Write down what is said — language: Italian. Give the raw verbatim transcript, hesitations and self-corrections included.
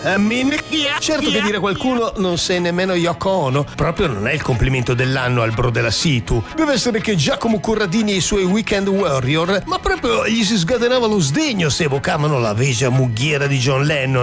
Eh, minchia. Certo che dire qualcuno non sei nemmeno Yoko Ono proprio non è il complimento dell'anno al bro della Situ. Deve essere che Giacomo Corradini e i suoi Weekend Warrior, ma proprio gli si scatenava lo sdegno se evocavano la vegia mughiera di John Lennon.